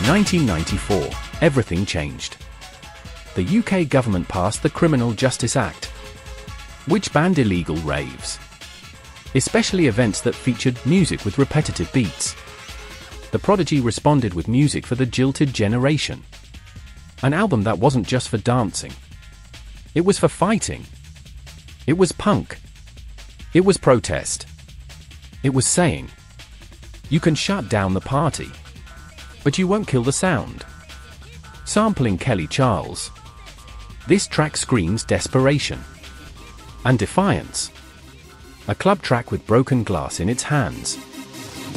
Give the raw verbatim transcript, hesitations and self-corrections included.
nineteen ninety-four, everything changed. The U K government passed the Criminal Justice Act, which banned illegal raves, especially events that featured music with repetitive beats. The Prodigy responded with music for the jilted generation. An album that wasn't just for dancing. It was for fighting. It was punk. It was protest. It was saying, you can shut down the party, but you won't kill the sound. Sampling Kelly Charles, this track screams desperation and defiance. A club track with broken glass in its hands.